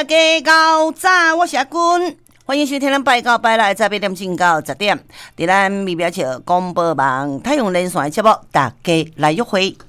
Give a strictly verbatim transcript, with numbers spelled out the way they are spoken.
家到早，我是阿君，欢迎收听咱拜到拜来早八点钟到十点，伫咱微表笑广播网太阳连线的节目，大家来约会。